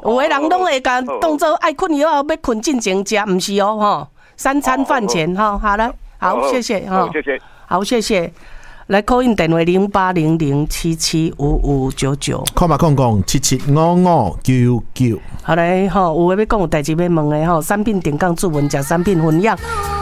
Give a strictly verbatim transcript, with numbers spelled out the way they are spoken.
有的人拢会甲当做爱困以后要困进前食，毋是哦吼。三餐饭前哈，好了，好，谢谢哈， 谢谢， 好，谢谢。来 call in 电话零八零零七七五五九九， 看嘛讲讲七七五五九九。 好嘞，吼，有诶要讲有代志要问诶吼，产品定岗主文食产品分享。